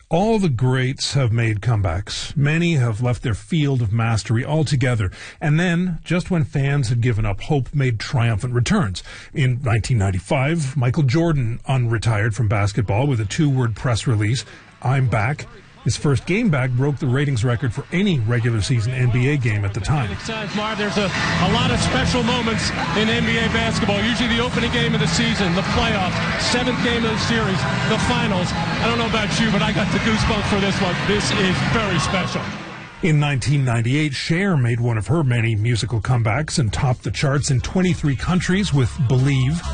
All the greats have made comebacks. Many have left their field of mastery altogether, and then, just when fans had given up hope, made triumphant returns. In 1995, Michael Jordan unretired from basketball with a two-word press release, "I'm back." His first game back broke the ratings record for any regular season NBA game at the time. There's a lot of special moments in NBA basketball. Usually the opening game of the season, the playoffs, seventh game of the series, the finals. I don't know about you, but I got the goosebumps for this one. This is very special. In 1998, Cher made one of her many musical comebacks and topped the charts in 23 countries with Believe.